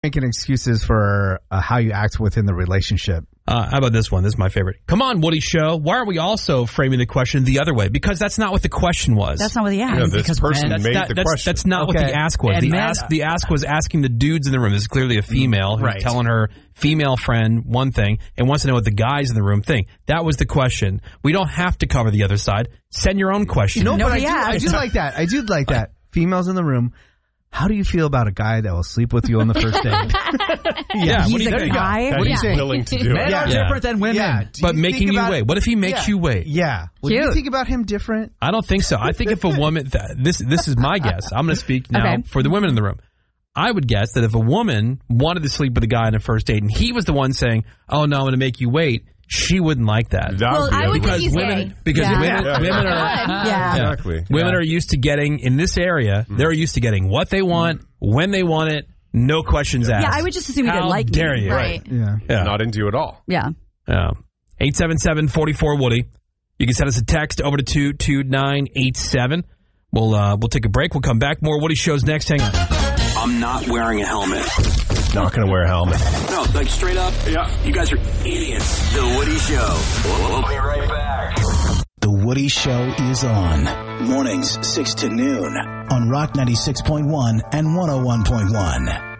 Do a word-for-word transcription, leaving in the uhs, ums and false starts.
Making excuses for uh, how you act within the relationship. Uh, how about this one? This is my favorite. Come on, Woody Show. Why are we also framing the question the other way? Because that's not what the question was. That's not what the ask. No, this because person men, made that, the that's, question. That's not Okay. what the ask was. And The men- ask, the ask was asking the dudes in the room. This is clearly a female who's Right. telling her female friend one thing and wants to know what the guys in the room think. That was the question. We don't have to cover the other side. Send your own question. No, but I Nobody do, I asked. do like that. I do like that. Females in the room. How do you feel about a guy that will sleep with you on the first date? yeah, he's what do you a think? guy. That What do you he's think? willing to do Men it. Yeah. are Yeah. different than women. Yeah. Do But you making think you about- wait. What if he makes Yeah. you wait? Yeah. What do you Cute. think about him different? I don't think so. I think if a woman, th- this this is my guess. I'm going to speak now Okay. for the women in the room. I would guess that if a woman wanted to sleep with a guy on a first date and he was the one saying, "Oh no, I'm going to make you wait," she wouldn't like that. That Well, would be I would a- think because he's women, gay. because Yeah. women, Yeah. women are Yeah. yeah. Exactly. Women are used to getting in this area. They're used to getting what they want when they want it. No questions asked. Yeah, I would just assume he How didn't like me. dare you? Right. Yeah. Yeah. Not into you at all. Yeah. Yeah. eight seven seven, four four, Woody. You can send us a text over to two two nine eight seven. We'll uh, we'll take a break. We'll come back. More Woody Shows next. Hang on. I'm not wearing a helmet. Not going to wear a helmet. No, like straight up. Yeah. You guys are idiots. The Woody Show. We'll be right back. The Woody Show is on. Mornings, six to noon on Rock ninety-six point one and one oh one point one.